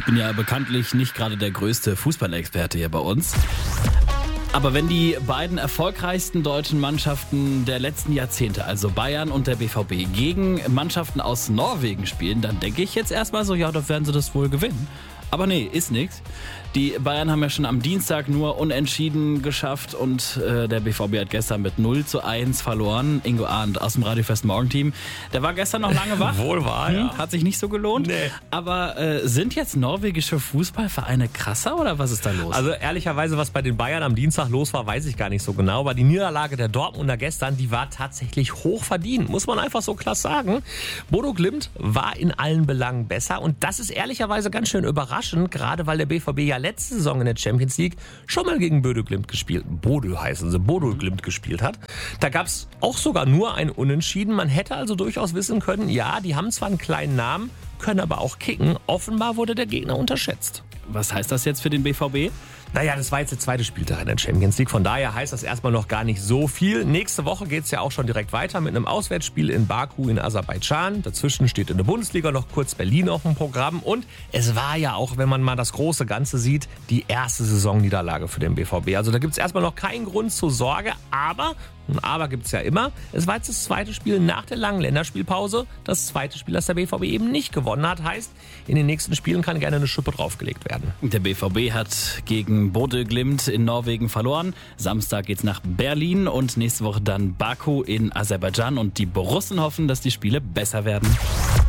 bin ja bekanntlich nicht gerade der größte Fußballexperte hier bei uns. Aber wenn die beiden erfolgreichsten deutschen Mannschaften der letzten Jahrzehnte, also Bayern und der BVB, gegen Mannschaften aus Norwegen spielen, dann denke ich jetzt erstmal so, ja, da werden sie das wohl gewinnen. Aber nee, ist nichts. Die Bayern haben ja schon am Dienstag nur unentschieden geschafft und der BVB hat gestern mit 0:1 verloren. Ingo Arndt aus dem Radio Fest Morgenteam, der war gestern noch lange wach. Wohl wahr, ja. Hat sich nicht so gelohnt. Nee. Aber sind jetzt norwegische Fußballvereine krasser oder was ist da los? Also ehrlicherweise, was bei den Bayern am Dienstag los war, weiß ich gar nicht so genau. Aber die Niederlage der Dortmunder gestern, die war tatsächlich hoch verdient. Muss man einfach so klasse sagen. Bodo Glimt war in allen Belangen besser. Und das ist ehrlicherweise ganz schön überraschend, gerade weil der BVB ja letzte Saison in der Champions League schon mal gegen Bodo Glimt gespielt. Bodo Glimt gespielt hat. Da gab es auch sogar nur ein Unentschieden. Man hätte also durchaus wissen können, ja, die haben zwar einen kleinen Namen, können aber auch kicken. Offenbar wurde der Gegner unterschätzt. Was heißt das jetzt für den BVB? Naja, das war jetzt der zweite Spieltag in der Champions League. Von daher heißt das erstmal noch gar nicht so viel. Nächste Woche geht es ja auch schon direkt weiter mit einem Auswärtsspiel in Baku in Aserbaidschan. Dazwischen steht in der Bundesliga noch kurz Berlin auf dem Programm. Und es war ja auch, wenn man mal das große Ganze sieht, die erste Saisonniederlage für den BVB. Also da gibt es erstmal noch keinen Grund zur Sorge. Aber gibt es ja immer. Es war jetzt das zweite Spiel nach der langen Länderspielpause. Das zweite Spiel, das der BVB eben nicht gewonnen hat. Heißt, in den nächsten Spielen kann gerne eine Schippe draufgelegt werden. Der BVB hat gegen Bodø Glimt in Norwegen verloren. Samstag geht's nach Berlin und nächste Woche dann Baku in Aserbaidschan. Und die Borussen hoffen, dass die Spiele besser werden.